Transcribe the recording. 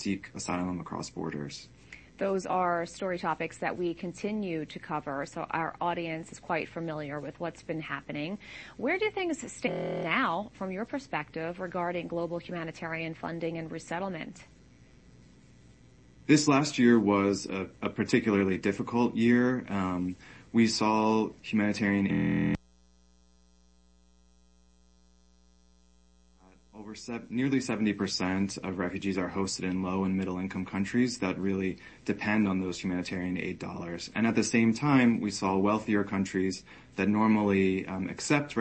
seek asylum across borders. Those are story topics that we continue to cover, so our audience is quite familiar with what's been happening. Where do things stand now, from your perspective, regarding global humanitarian funding and resettlement? This last year was a particularly difficult year. We saw humanitarian aid. Nearly 70% of refugees are hosted in low and middle income countries that really depend on those humanitarian aid dollars. And at the same time, we saw wealthier countries that normally accept